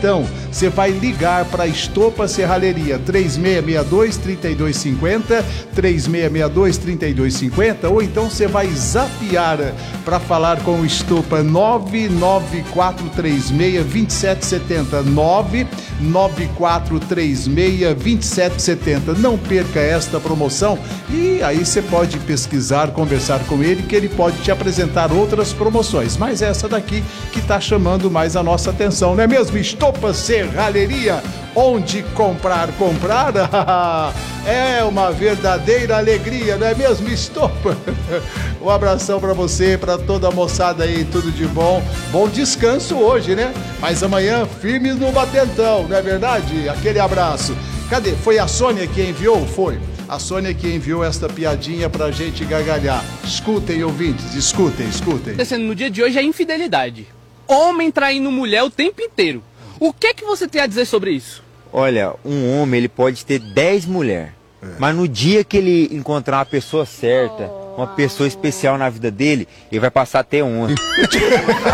Então, você vai ligar para a Estopa Serralheria 3662-3250, 3662-3250, ou então você vai zapear para falar com o Estopa 99436-2770, 99436-2770. Não perca esta promoção e aí você pode pesquisar, conversar com ele, que ele pode te apresentar outras promoções, mas essa daqui que está chamando mais a nossa atenção, não é mesmo? Estopa Serralheria, onde comprar é uma verdadeira alegria, não é mesmo, Estopa? Um abração para você, para toda a moçada aí, tudo de bom. Bom descanso hoje, né? Mas amanhã firmes no batentão, não é verdade? Aquele abraço. Cadê? Foi a Sônia que enviou? Foi. A Sônia que enviou esta piadinha pra gente gargalhar. Escutem, ouvintes, escutem. No dia de hoje é infidelidade. Homem traindo mulher o tempo inteiro. O que é que você tem a dizer sobre isso? Olha, um homem ele pode ter 10 mulheres, mas no dia que ele encontrar uma pessoa certa, uma pessoa especial na vida dele, ele vai passar a ter 11.